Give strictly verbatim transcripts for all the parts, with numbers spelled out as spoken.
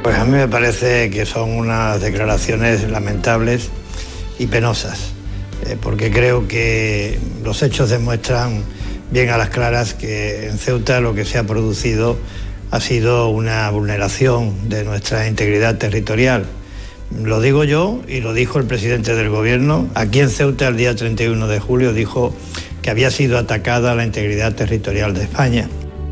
Pues a mí me parece que son unas declaraciones lamentables y penosas, eh, porque creo que los hechos demuestran bien a las claras que en Ceuta lo que se ha producido ha sido una vulneración de nuestra integridad territorial. Lo digo yo y lo dijo el presidente del gobierno. Aquí en Ceuta el día treinta y uno de julio dijo que había sido atacada la integridad territorial de España.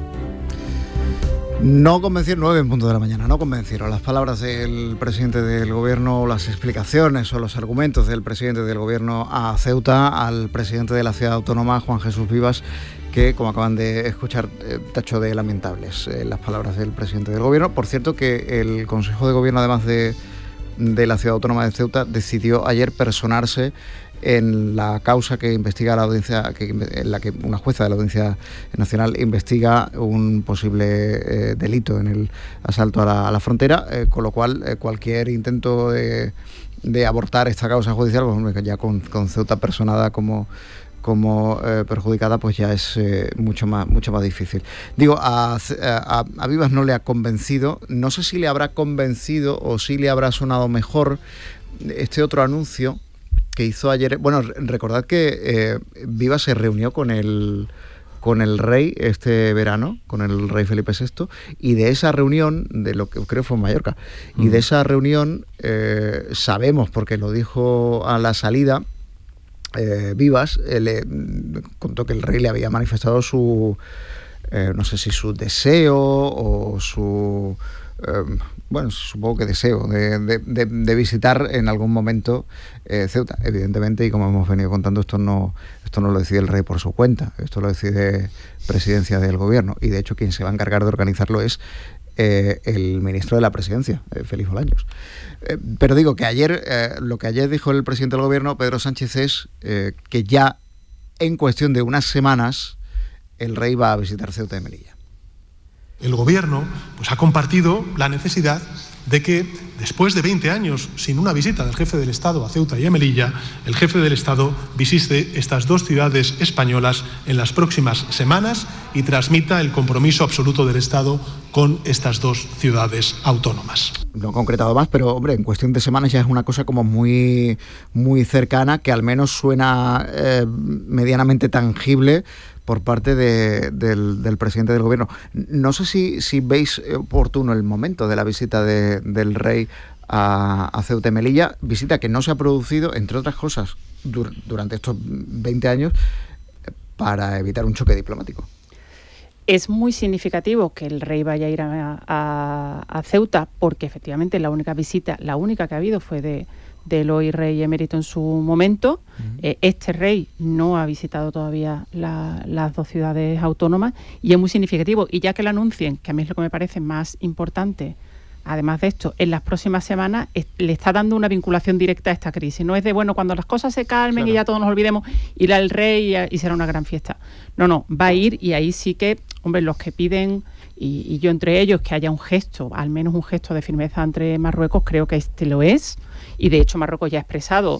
No convencieron, nueve en punto de la mañana, no convencieron las palabras del presidente del gobierno, las explicaciones o los argumentos del presidente del gobierno a Ceuta, al presidente de la ciudad autónoma, Juan Jesús Vivas, que, como acaban de escuchar, eh, tachó de lamentables eh, las palabras del presidente del gobierno. Por cierto, que el Consejo de Gobierno, además de, de la ciudad autónoma de Ceuta, decidió ayer personarse en la causa que investiga la audiencia, que, en la que una jueza de la Audiencia Nacional investiga un posible eh, delito en el asalto a la, a la frontera, eh, con lo cual eh, cualquier intento de, de abortar esta causa judicial, pues, ya con, con Ceuta personada como como eh, perjudicada, pues ya es eh, mucho más mucho más difícil. Digo, a, a, a Vivas no le ha convencido, no sé si le habrá convencido o si le habrá sonado mejor este otro anuncio que hizo ayer. Bueno, recordad que eh, Vivas se reunió con el con el rey este verano, con el rey Felipe sexto, y de esa reunión, de lo que creo fue en Mallorca, mm. y de esa reunión eh, sabemos, porque lo dijo a la salida, Eh, Vivas eh, le contó que el rey le había manifestado su, eh, no sé si su deseo o su, eh, bueno, supongo que deseo de, de, de, de visitar en algún momento eh, Ceuta. Evidentemente, y como hemos venido contando, esto no, esto no lo decide el rey por su cuenta, esto lo decide Presidencia del Gobierno, y de hecho quien se va a encargar de organizarlo es Eh, el ministro de la Presidencia, eh, Félix Bolaños. Eh, pero digo que ayer, eh, lo que ayer dijo el presidente del gobierno, Pedro Sánchez, es eh, que ya en cuestión de unas semanas el rey va a visitar Ceuta y Melilla. El gobierno pues, ha compartido la necesidad de que después de veinte años sin una visita del jefe del Estado a Ceuta y a Melilla, el jefe del Estado visite estas dos ciudades españolas en las próximas semanas y transmita el compromiso absoluto del Estado con estas dos ciudades autónomas. No he concretado más, pero hombre, en cuestión de semanas ya es una cosa como muy, muy cercana, que al menos suena eh, medianamente tangible por parte de, del, del presidente del gobierno. No sé si, si veis oportuno el momento de la visita de, del rey a, a Ceuta y Melilla, visita que no se ha producido, entre otras cosas, dur, durante estos veinte años, para evitar un choque diplomático. Es muy significativo que el rey vaya a ir a, a, a Ceuta, porque efectivamente la única visita, la única que ha habido fue de del hoy rey emérito en su momento. Uh-huh. Eh, este rey no ha visitado todavía la, las dos ciudades autónomas, y es muy significativo. Y ya que lo anuncien, que a mí es lo que me parece más importante, además de esto, en las próximas semanas es, le está dando una vinculación directa a esta crisis. No es de, bueno, cuando las cosas se calmen, claro, y ya todos nos olvidemos, irá el rey y, y será una gran fiesta. No, no, va a ir, y ahí sí que, hombre, los que piden, y, y yo entre ellos, que haya un gesto, al menos un gesto de firmeza entre Marruecos, creo que este lo es. Y de hecho Marruecos ya ha expresado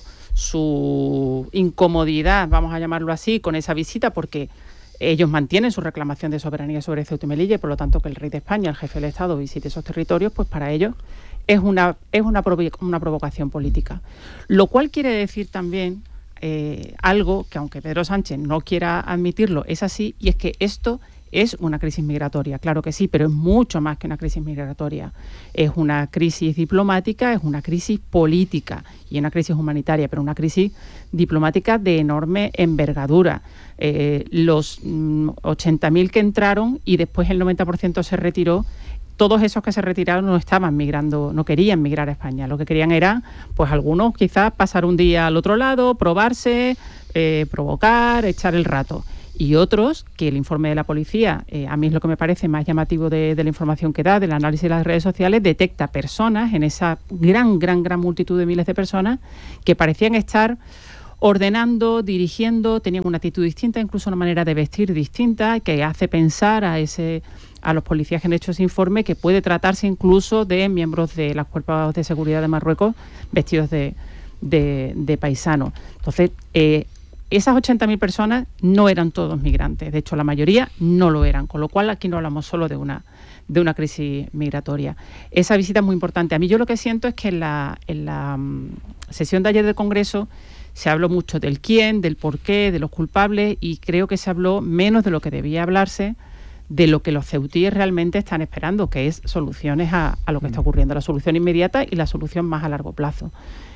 su incomodidad, vamos a llamarlo así, con esa visita, porque ellos mantienen su reclamación de soberanía sobre Ceuta y Melilla, y por lo tanto que el rey de España, el jefe del Estado, visite esos territorios, pues para ellos es una, es una, provo- una provocación política. Lo cual quiere decir también eh, algo que, aunque Pedro Sánchez no quiera admitirlo, es así, y es que esto es una crisis migratoria, claro que sí, pero es mucho más que una crisis migratoria. Es una crisis diplomática, es una crisis política y una crisis humanitaria, pero una crisis diplomática de enorme envergadura. Eh, los mm, ochenta mil que entraron y después el noventa por ciento se retiró, todos esos que se retiraron no estaban migrando, no querían migrar a España. Lo que querían era, pues algunos quizás pasar un día al otro lado, probarse, eh, provocar, echar el rato. Y otros, que el informe de la policía, eh, a mí es lo que me parece más llamativo de, de la información que da, del análisis de las redes sociales, detecta personas en esa gran, gran, gran multitud de miles de personas que parecían estar ordenando, dirigiendo, tenían una actitud distinta, incluso una manera de vestir distinta, que hace pensar a ese a los policías que han hecho ese informe que puede tratarse incluso de miembros de las cuerpos de seguridad de Marruecos vestidos de, de, de paisanos. Entonces, eh, esas ochenta mil personas no eran todos migrantes, de hecho la mayoría no lo eran, con lo cual aquí no hablamos solo de una, de una crisis migratoria. Esa visita es muy importante. A mí yo lo que siento es que en la, en la um, sesión de ayer del Congreso se habló mucho del quién, del por qué, de los culpables, y creo que se habló menos de lo que debía hablarse, de lo que los ceutíes realmente están esperando, que es soluciones a, a lo que está ocurriendo, la solución inmediata y la solución más a largo plazo.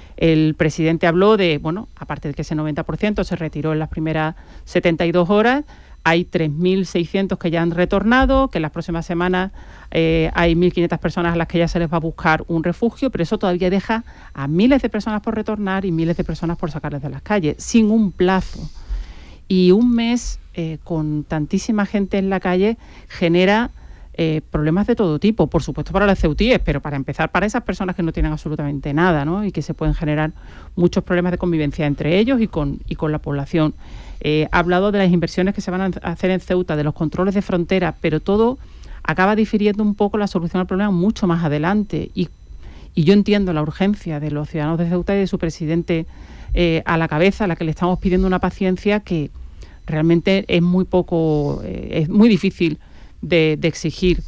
El presidente habló de, bueno, aparte de que ese noventa por ciento se retiró en las primeras setenta y dos horas, hay tres mil seiscientos que ya han retornado, que en las próximas semanas eh, hay mil quinientas personas a las que ya se les va a buscar un refugio, pero eso todavía deja a miles de personas por retornar y miles de personas por sacarles de las calles, sin un plazo. Y un mes eh, con tantísima gente en la calle genera eh, problemas de todo tipo, por supuesto para los ceutíes, pero para empezar para esas personas que no tienen absolutamente nada, ¿no? Y que se pueden generar muchos problemas de convivencia entre ellos y con, y con la población. Eh, ha hablado de las inversiones que se van a hacer en Ceuta, de los controles de frontera, pero todo acaba difiriendo un poco la solución al problema mucho más adelante. Y, y yo entiendo la urgencia de los ciudadanos de Ceuta y de su presidente eh, a la cabeza, a la que le estamos pidiendo una paciencia que realmente es muy poco, eh, es muy difícil de, de exigir.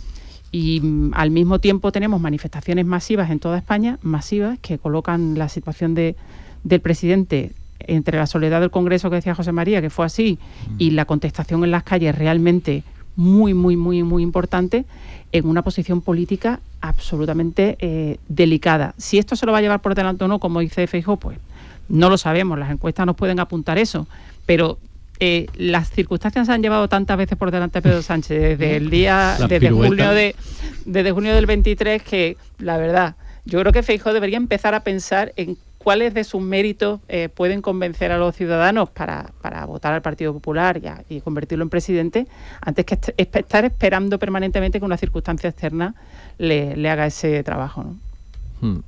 Y mm, al mismo tiempo tenemos manifestaciones masivas en toda España, masivas, que colocan la situación de, del presidente entre la soledad del Congreso, que decía José María, que fue así, y la contestación en las calles realmente muy, muy, muy, muy importante, en una posición política absolutamente eh, delicada. Si esto se lo va a llevar por delante o no, como dice Feijóo, pues no lo sabemos, las encuestas nos pueden apuntar eso, pero eh, las circunstancias se han llevado tantas veces por delante a Pedro Sánchez desde el día, desde junio, de, desde junio del veintitrés, que la verdad, yo creo que Feijóo debería empezar a pensar en cuáles de sus méritos eh, pueden convencer a los ciudadanos para, para votar al Partido Popular y, a, y convertirlo en presidente, antes que est- estar esperando permanentemente que una circunstancia externa le, le haga ese trabajo, ¿no? Hmm.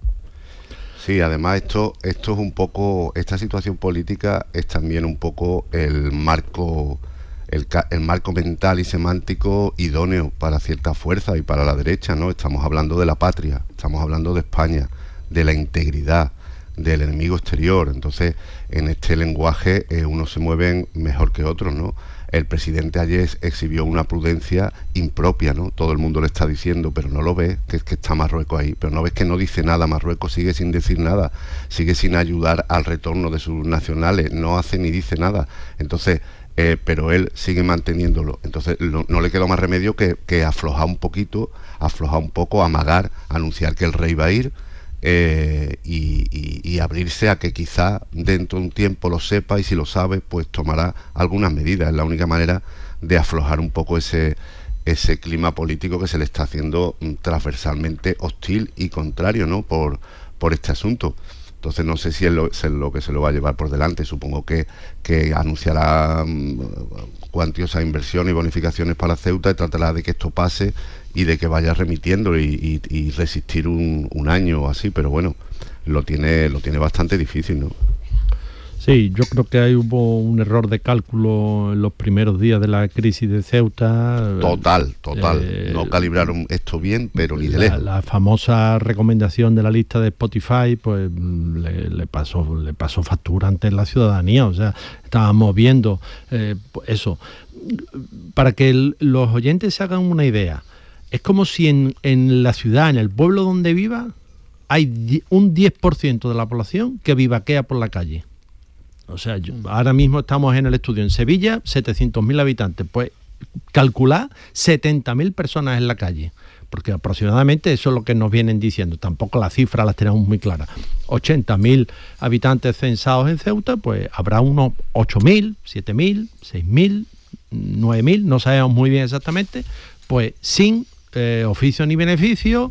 Sí, además esto, esto es un poco, esta situación política es también un poco el marco, el, el marco mental y semántico idóneo para cierta fuerza y para la derecha, ¿no? Estamos hablando de la patria, estamos hablando de España, de la integridad, del enemigo exterior. Entonces, en este lenguaje eh, unos se mueven mejor que otros, ¿no? El presidente ayer exhibió una prudencia impropia, ¿no? Todo el mundo le está diciendo, pero no lo ves, que es que está Marruecos ahí, pero no ves que no dice nada, Marruecos sigue sin decir nada, sigue sin ayudar al retorno de sus nacionales, no hace ni dice nada. Entonces, eh, pero él sigue manteniéndolo. Entonces, no, no le queda más remedio que, que aflojar un poquito, aflojar un poco, amagar, anunciar que el rey va a ir, Eh, y, y, y abrirse a que quizá dentro de un tiempo lo sepa, y si lo sabe pues tomará algunas medidas. Es la única manera de aflojar un poco ese, ese clima político que se le está haciendo transversalmente hostil y contrario, ¿no? por, por este asunto. Entonces no sé si es lo, es lo que se lo va a llevar por delante. Supongo que, que anunciará um, cuantiosas inversiones y bonificaciones para Ceuta y tratará de que esto pase y de que vaya remitiendo y, y, y resistir un, un año o así, pero bueno, lo tiene, lo tiene bastante difícil, ¿no? Sí, yo creo que hay hubo un error de cálculo en los primeros días de la crisis de Ceuta. Total, total. Eh, no calibraron esto bien, pero ni de la, lejos. La famosa recomendación de la lista de Spotify, pues le, le pasó le pasó factura ante la ciudadanía. O sea, estábamos viendo eh, eso. Para que el, los oyentes se hagan una idea, es como si en, en la ciudad, en el pueblo donde viva, hay di- un diez por ciento de la población que vivaquea por la calle. O sea, yo, ahora mismo estamos en el estudio en Sevilla, setecientos mil habitantes, pues calcular setenta mil personas en la calle, porque aproximadamente eso es lo que nos vienen diciendo, tampoco las cifras las tenemos muy claras. ochenta mil habitantes censados en Ceuta, pues habrá unos ocho mil, siete mil, seis mil, nueve mil, no sabemos muy bien exactamente, pues sin eh, oficio ni beneficio,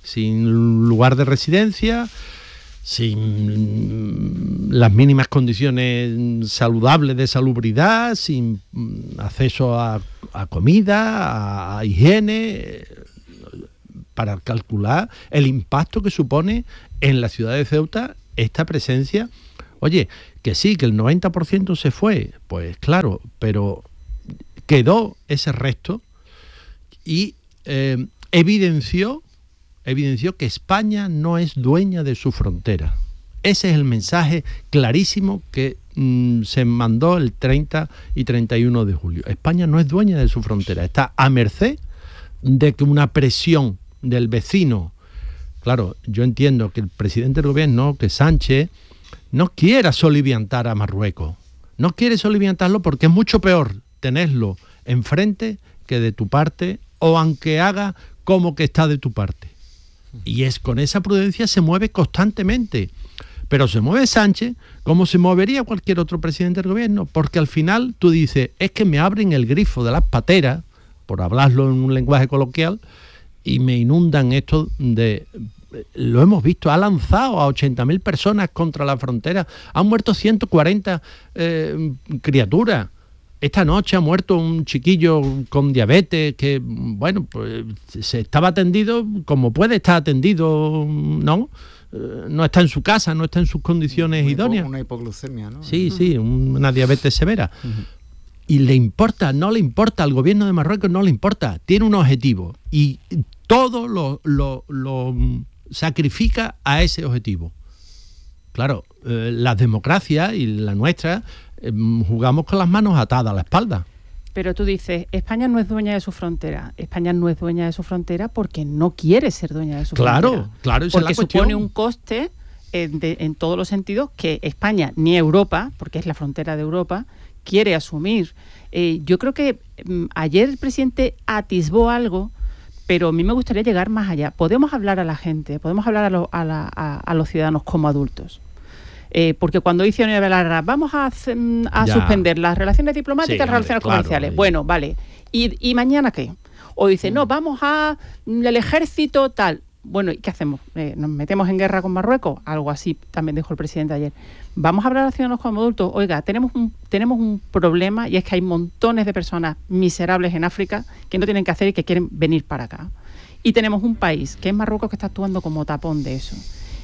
sin lugar de residencia, sin las mínimas condiciones saludables de salubridad, sin acceso a, a comida, a, a higiene, para calcular el impacto que supone en la ciudad de Ceuta esta presencia. Oye, que sí, que el noventa por ciento se fue, pues claro, pero quedó ese resto y eh, evidenció evidenció que España no es dueña de su frontera. Ese es el mensaje clarísimo que mmm, se mandó el treinta y treinta y uno de julio. España no es dueña de su frontera, está a merced de que una presión del vecino. Claro, yo entiendo que el presidente del gobierno, que Sánchez, no quiera soliviantar a Marruecos. No quiere soliviantarlo porque es mucho peor tenerlo enfrente que de tu parte, o aunque haga como que está de tu parte. Y es con esa prudencia se mueve constantemente. Pero se mueve Sánchez como se movería cualquier otro presidente del gobierno, porque al final tú dices, es que me abren el grifo de las pateras, por hablarlo en un lenguaje coloquial, y me inundan esto de... Lo hemos visto, ha lanzado a ochenta mil personas contra la frontera, han muerto ciento cuarenta eh, criaturas. Esta noche ha muerto un chiquillo con diabetes que, bueno, pues se estaba atendido como puede estar atendido, ¿no? No está en su casa, no está en sus condiciones una idóneas. Hipo, una hipoglucemia, ¿no? Sí, sí, una diabetes severa. Uh-huh. Y le importa, no le importa, al gobierno de Marruecos no le importa, tiene un objetivo y todo lo, lo, lo sacrifica a ese objetivo. Claro, eh, las democracias y la nuestra eh, jugamos con las manos atadas a la espalda. Pero tú dices, España no es dueña de su frontera. España no es dueña de su frontera porque no quiere ser dueña de su claro, frontera. Claro, claro, esa porque es la cuestión. Supone un coste en, de, en todos los sentidos que España ni Europa, porque es la frontera de Europa, quiere asumir. Eh, yo creo que mm, ayer el presidente atisbó algo, pero a mí me gustaría llegar más allá. Podemos hablar a la gente, podemos hablar a, lo, a, la, a, a los ciudadanos como adultos. Eh, porque cuando dice Unión Belarra, vamos a, a suspender las relaciones diplomáticas, sí, las relaciones claro, comerciales. Sí. Bueno, vale. ¿Y, ¿Y mañana qué? O dice, mm. no, vamos a el ejército tal. Bueno, ¿y qué hacemos? Eh, ¿Nos metemos en guerra con Marruecos? Algo así también dijo el presidente ayer. Vamos a hablar a los ciudadanos como adultos. Oiga, tenemos un, tenemos un problema y es que hay montones de personas miserables en África que no tienen que hacer y que quieren venir para acá. Y tenemos un país, que es Marruecos, que está actuando como tapón de eso.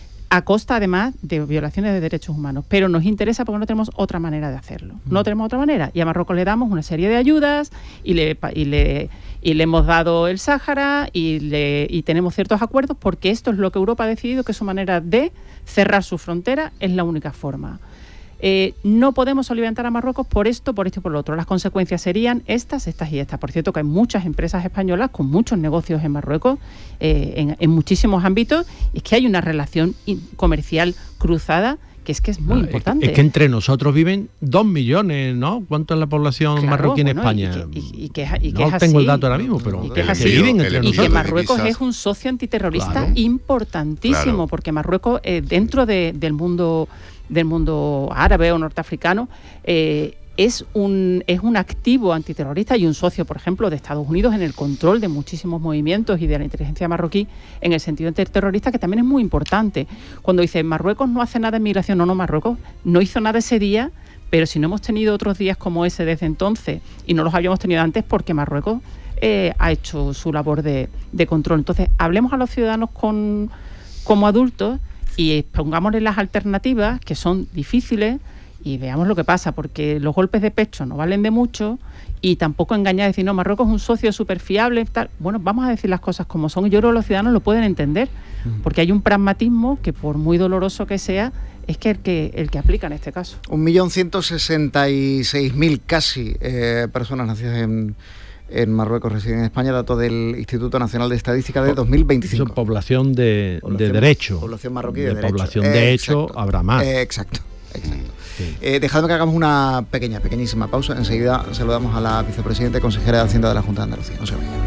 A costa, además, de violaciones de derechos humanos. Pero nos interesa porque no tenemos otra manera de hacerlo. No tenemos otra manera. Y a Marruecos le damos una serie de ayudas y le, y le, y le hemos dado el Sáhara y, le, y tenemos ciertos acuerdos porque esto es lo que Europa ha decidido que su manera de cerrar su frontera es la única forma. Eh, no podemos soliviantar a Marruecos por esto, por esto y por lo otro. Las consecuencias serían estas, estas y estas. Por cierto, que hay muchas empresas españolas con muchos negocios en Marruecos, eh, en, en muchísimos ámbitos, y es que hay una relación comercial cruzada que es que es muy ah, importante. Es que entre nosotros viven dos millones, ¿no? ¿Cuánto es la población claro, marroquí en bueno, España? Y que, y, y que, y que no es así, tengo el dato ahora mismo, pero y que, es que así, viven entre y nosotros. que Marruecos es un socio antiterrorista claro. importantísimo, claro. porque Marruecos, eh, dentro de, del mundo del mundo árabe o norteafricano, eh, es un es un activo antiterrorista y un socio, por ejemplo, de Estados Unidos en el control de muchísimos movimientos y de la inteligencia marroquí en el sentido antiterrorista, que también es muy importante. Cuando dice Marruecos no hace nada en migración, no, no, Marruecos no hizo nada ese día, pero si no hemos tenido otros días como ese desde entonces, y no los habíamos tenido antes porque Marruecos eh, ha hecho su labor de, de control. Entonces, hablemos a los ciudadanos con, como adultos y pongámosle las alternativas, que son difíciles, y veamos lo que pasa, porque los golpes de pecho no valen de mucho y tampoco engañar, decir, no, Marruecos es un socio súper fiable, tal. Bueno, vamos a decir las cosas como son, y yo creo que los ciudadanos lo pueden entender, porque hay un pragmatismo que, por muy doloroso que sea, es que el que, el que aplica en este caso. Un millón ciento sesenta y seis mil casi eh, personas nacidas en... en Marruecos residen en España, dato del Instituto Nacional de Estadística de dos mil veinticinco. Eso, población de, población, de derecho. Población marroquí de, de derecho. Población de eh, hecho, exacto. habrá más. Eh, exacto, exacto. Sí. Eh, dejadme que hagamos una pequeña, pequeñísima pausa. Enseguida saludamos a la vicepresidenta y consejera de Hacienda de la Junta de Andalucía. No se vayan.